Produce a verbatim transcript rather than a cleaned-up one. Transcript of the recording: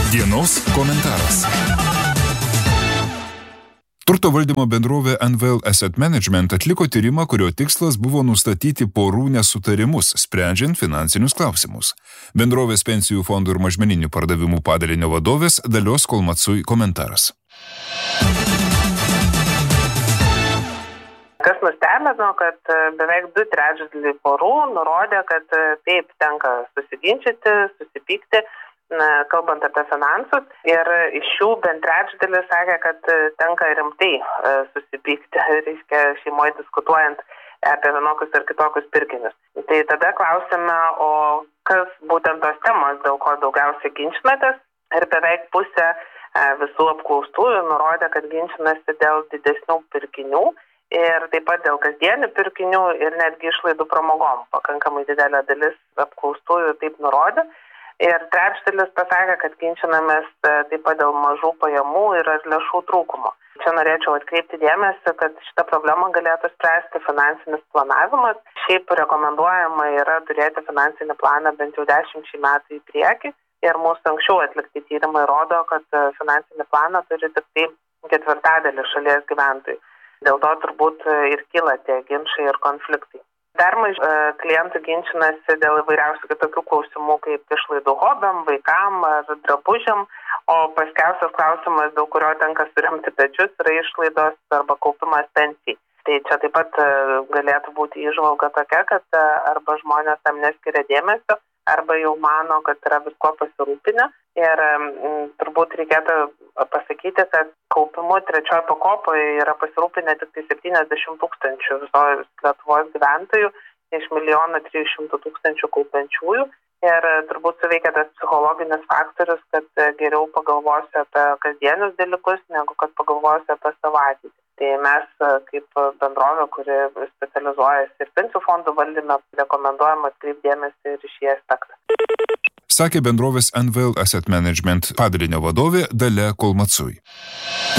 Dienos komentaras. Turto valdymo bendrovė N V L Asset Management atliko tyrimą, kurio tikslas buvo nustatyti porų nesutarimus, sprendžiant finansinius klausimus. Bendrovės pensijų fondų ir mažmeninių pardavimų padalinio vadovės Dalios Kolmatsui komentaras. Kas nustebino, kad beveik du trečdaliai porų nurodė, kad taip tenka susiginčyti, susipykti, kalbant apie finansus, ir iš jų bent trečdalis sakė, kad tenka rimtai susipykti, reiškia šeimoje diskutuojant apie vienokius ar kitokius pirkinius. Tai tada klausime, o kas būtent tos temos, dėl ko daugiausiai ginčinatės, ir beveik pusė visų apklaustųjų nurodė, kad ginčinasi dėl didesnių pirkinių ir taip pat dėl kasdienių pirkinių ir netgi išlaidų pramogom. Pakankamai didelė dalis apklaustųjų taip nurodė. Ir trečdalis pasakė, kad ginčinamės taip pat dėl mažų pajamų ir lėšų trūkumo. Čia norėčiau atkreipti dėmesį, kad šitą problemą galėtų spręsti finansinis planavimas. Šiaip rekomenduojama yra turėti finansinį planą bent jau dešimčiai metų į priekį. Ir mūsų anksčiau atlikti tyrimai rodo, kad finansinį planą turi tik tai ketvirtadalis šalies gyventojų. Dėl to turbūt ir kyla tie ginčai ir konfliktai. Dar mažiau klientų ginčinasi dėl įvairiausių kitokių klausimų, kaip išlaidų hobiam, vaikam ar drabužiam, o paskiausias klausimas, dėl kurio tenka suremti pečius, yra išlaidos arba kaupimas pensijai. Tai čia taip pat galėtų būti įžvalga tokia, kad arba žmonės tam neskiria dėmesio, arba jau mano, kad yra visko pasirūpinę. Ir m, turbūt reikėtų pasakyti, kad kaupimu trečioje pakopoje yra pasirūpinę tik tai septyniasdešimt tūkstančių visos Lietuvos gyventojų iš milijono trijų šimtų tūkstančių kaupiančiųjų. Ir turbūt suveikia tas psichologinis faktorius, kad geriau pagalvosiu apie kasdienius dalykus, negu kad pagalvosiu apie savo ateitį. Tai mes kaip bendrovė, kuri specializuojasi ir pensijų fondų valdyme, rekomenduojame atkreipti dėmesį ir šį aspektą. Sakė bendrovės N V L Asset Management padalinio vadovė Dalia Kolmatsui.